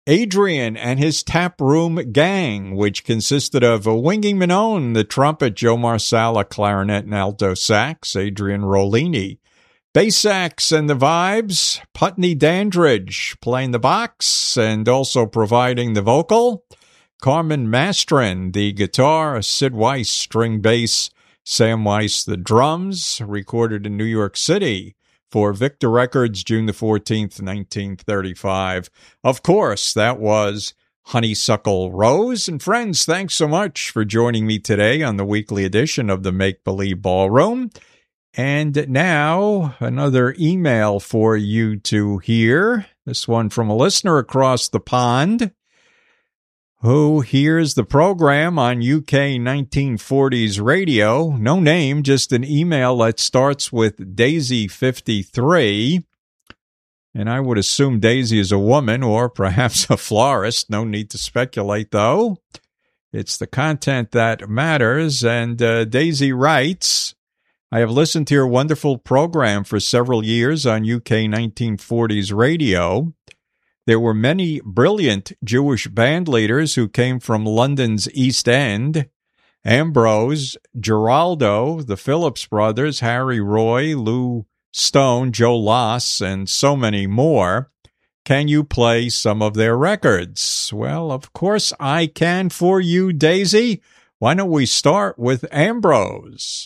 Adrian and his Tap Room Gang, which consisted of Winging Minone, the trumpet, Joe Marsala, clarinet and alto sax, Adrian Rollini, bass sax and the vibes, Putney Dandridge playing the box and also providing the vocal, Carmen Mastrin, the guitar, Sid Weiss, string bass, Sam Weiss, the drums, recorded in New York City for Victor Records, June the 14th, 1935. Of course, that was Honeysuckle Rose. And friends, thanks so much for joining me today on the weekly edition of the Make Believe Ballroom. And now, another email for you to hear. This one from a listener across the pond who hears the program on UK 1940s radio. No name, just an email that starts with Daisy53. And I would assume Daisy is a woman or perhaps a florist. No need to speculate, though. It's the content that matters. And Daisy writes, I have listened to your wonderful program for several years on UK 1940s radio. There were many brilliant Jewish band leaders who came from London's East End. Ambrose, Geraldo, the Phillips brothers, Harry Roy, Lou Stone, Joe Loss, and so many more. Can you play some of their records? Well, of course I can for you, Daisy. Why don't we start with Ambrose?